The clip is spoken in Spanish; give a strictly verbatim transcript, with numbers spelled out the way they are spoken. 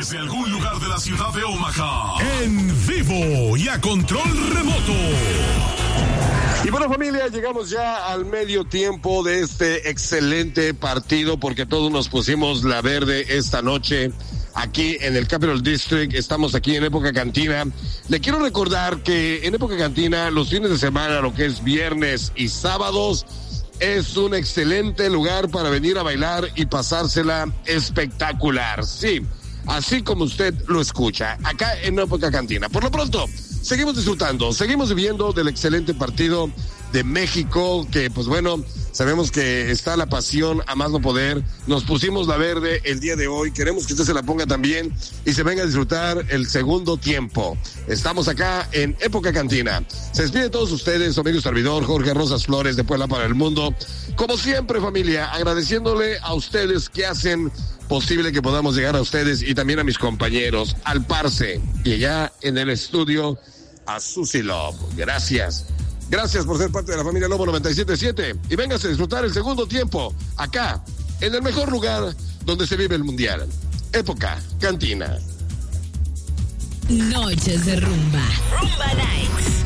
Desde algún lugar de la ciudad de Omaha, en vivo y a control remoto. Y bueno, familia, llegamos ya al medio tiempo de este excelente partido, porque todos nos pusimos la verde esta noche aquí en el Capital District. Estamos aquí en Época Cantina. Le quiero recordar que en Época Cantina, los fines de semana, lo que es viernes y sábados, es un excelente lugar para venir a bailar y pasársela espectacular. Sí, así como usted lo escucha, acá en Época Cantina. Por lo pronto, seguimos disfrutando, seguimos viviendo del excelente partido de México, que pues bueno, sabemos que está la pasión a más no poder. Nos pusimos la verde el día de hoy, queremos que usted se la ponga también y se venga a disfrutar el segundo tiempo. Estamos acá en Época Cantina. Se despide de todos ustedes, su amigo y servidor Jorge Rosas Flores de Puebla para el Mundo. Como siempre, familia, agradeciéndole a ustedes que hacen posible que podamos llegar a ustedes y también a mis compañeros, al Parce y allá en el estudio a Susi Love. Gracias. Gracias por ser parte de la familia Lobo noventa y siete punto siete y véngase a disfrutar el segundo tiempo acá, en el mejor lugar donde se vive el mundial. Época Cantina. Noches de rumba. Rumba Nights.